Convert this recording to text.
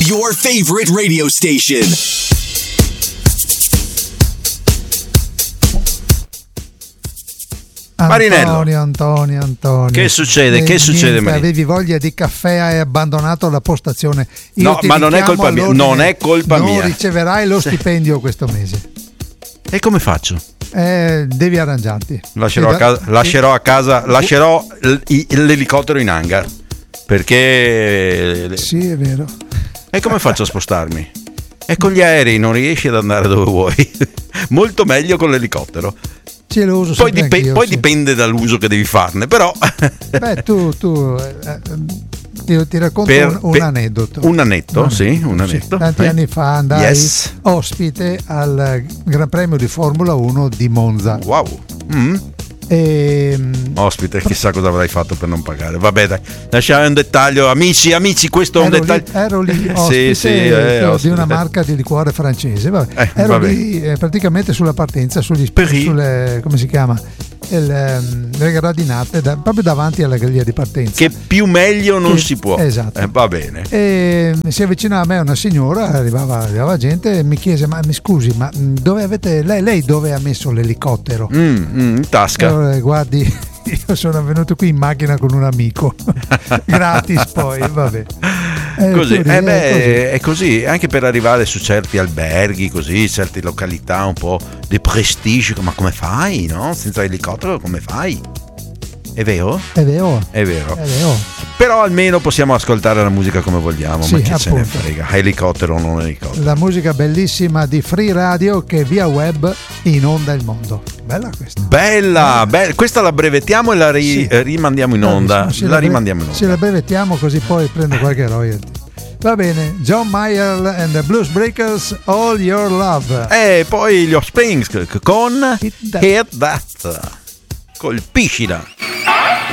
your favorite radio station. Marinello. Antonio. Che succede? Che succede, Marinello? Avevi voglia di caffè, hai abbandonato la postazione. No, ma non è colpa mia. Non è colpa mia. Non riceverai lo stipendio questo mese. E come faccio? Devi arrangiarti. Lascerò a casa l'elicottero in hangar. Perché sì, è vero. E come faccio a spostarmi? E con gli aerei non riesci ad andare dove vuoi. Molto meglio con l'elicottero. Sì, lo uso poi sì. Dipende dall'uso che devi farne, però. Beh, tu ti racconto un aneddoto. Un aneddoto, sì, un aneddoto. Sì, tanti anni fa andai ospite al Gran Premio di Formula 1 di Monza. Wow. Ospite, chissà cosa avrai fatto per non pagare. Vabbè, dai, lasciamo un dettaglio. Amici, questo è un dettaglio. Ero lì ospite di una marca di liquore francese. Ero lì praticamente sulla partenza, sulle come si chiama? Le gradinate proprio davanti alla griglia di partenza. Che più meglio non si può. Esatto. Va bene. E si avvicinava a me una signora, arrivava gente e mi chiese: ma mi scusi, ma dove avete lei dove ha messo l'elicottero? In tasca. Allora, guardi, io sono venuto qui in macchina con un amico gratis, poi vabbè. Così. È così, anche per arrivare su certi alberghi, così, certe località un po' di prestigio, ma come fai, no? Senza elicottero come fai? È vero? È vero. Però almeno possiamo ascoltare la musica come vogliamo, sì, ma che appunto. ce ne frega, elicottero o non elicottero. La musica bellissima di Free Radio che via web inonda il mondo. Bella questa. Bella. Questa la brevettiamo e la rimandiamo in onda. Rimandiamo in onda. Se la brevettiamo così poi prendo qualche royalty. Va bene, John Mayer and the Blues Breakers, All Your Love. E poi gli Offspring con Hit That. Colpiscila.